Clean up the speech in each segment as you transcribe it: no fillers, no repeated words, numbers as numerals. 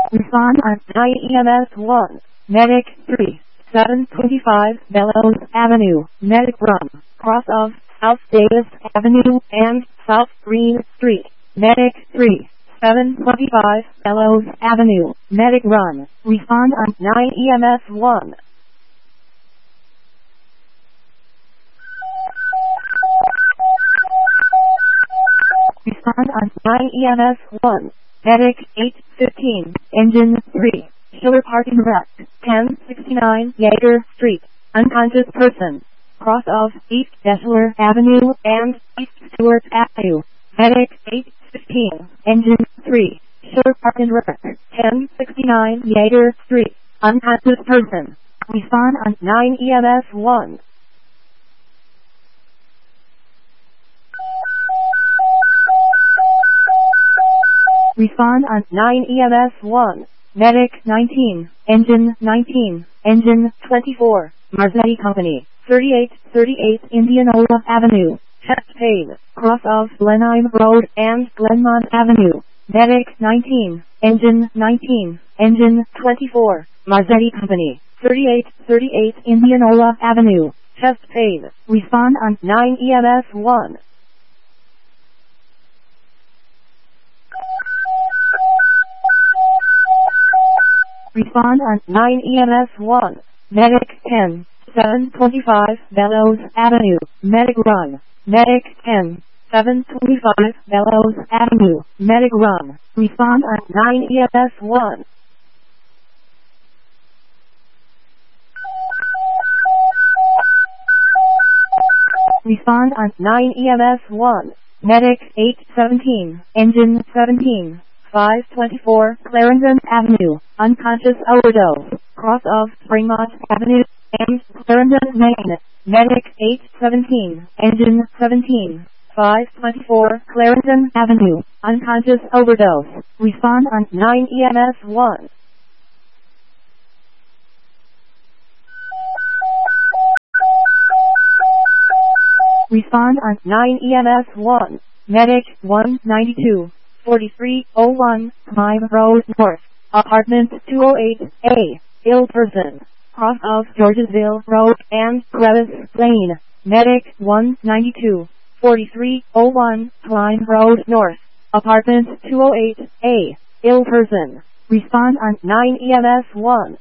Respond on 9 EMS 1. Medic 3. 725 Bellows Avenue. Medic run. Cross of South Davis Avenue and South Green Street. Medic 3. 725 Bellows Avenue. Medic run. Respond on 9 EMS 1. Respond on 9 EMS 1. Medic 815. Engine 3. Schiller Park and Rec. 1069 Yeager Street. Unconscious person. Cross of East Deschler Avenue and East Stewart Avenue. Medic 815. Engine 3. Schiller Park and Rec. 1069 Yeager Street. Unconscious person. Respond on 9 EMS 1. Respond on 9 EMS 1. Medic 19. Engine 19. Engine 24. Marzetti Company. 3838 Indianola Avenue. Chest pain. Cross of Blenheim Road and Glenmont Avenue. Medic 19. Engine 19. Engine 24. Marzetti Company. 3838 Indianola Avenue. Chest pain. Respond on 9 EMS 1. Respond on 9 EMS 1. Medic 10. 725 Bellows Avenue. Medic run. Medic 10. 725 Bellows Avenue. Medic run. Respond on 9 EMS 1. Respond on 9 EMS 1. Medic 817. Engine 17. 524 Clarendon Avenue. Unconscious overdose. Cross of Springmont Avenue and Clarendon, Maine. Medic 817. Engine 17. 524 Clarendon Avenue. Unconscious overdose. Respond on 9 EMS 1. Respond on 9 EMS 1. Medic 192. 4301 Climb Road North. Apartment 208A. Ill person. Cross of Georgesville Road and Crevice Lane. Medic 192. 4301 Climb Road North. Apartment 208A. Ill person. Respond on 9 EMS 1.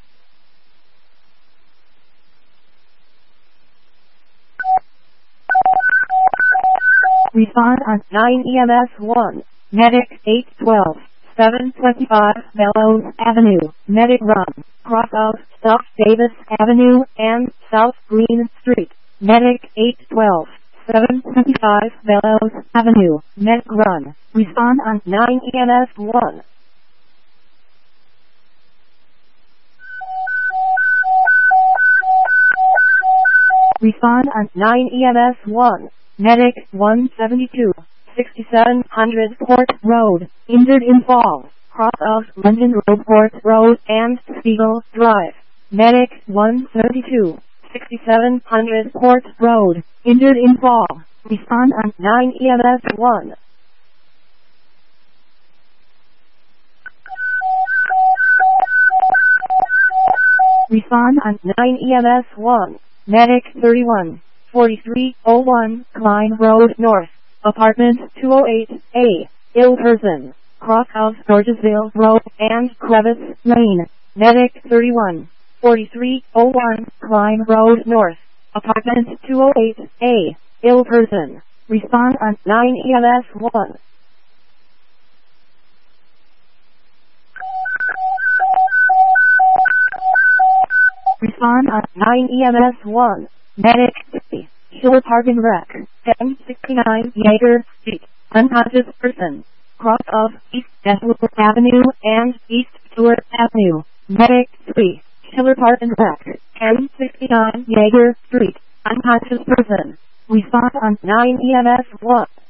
Respond on 9 EMS 1. Medic 812. 725 Bellows Avenue. Medic run. Cross of South Davis Avenue and South Green Street. Medic 812. 725 Bellows Avenue. Medic run. Respond on 9 EMS 1. Respond on 9 EMS 1. Medic 172. 6700 Port Road. Injured in fall. Cross of London Roadport Road and Spiegel Drive. Medic 132. 6700 Port Road. Injured in fall. Respond on 9 EMS 1. Respond on 9 EMS 1. Medic 31. 4301 Klein Road North. Apartment 208A. Ill person. Cross of Georgesville Road and Crevice Lane. Medic 31. 4301 Klein Road North. Apartment 208A. Ill person. Respond on 9 EMS 1. Respond on 9 EMS 1. Medic 50. Schiller Park and Rec. 1069 Yeager Street. Unconscious person. Cross of East Deschler Avenue and East Stewart Avenue. Medic 3. Schiller Park and Rec. 1069 Yeager Street. Unconscious person. Respond on 9 EMS 1.